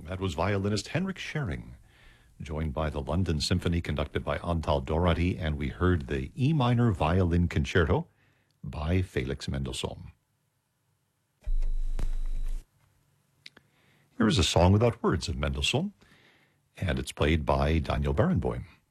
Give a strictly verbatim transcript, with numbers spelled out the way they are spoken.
That was violinist Henrik Schering, joined by the London Symphony conducted by Antal Doráty, and we heard the E minor violin concerto by Felix Mendelssohn. Here is a song without words of Mendelssohn, and it's played by Daniel Barenboim.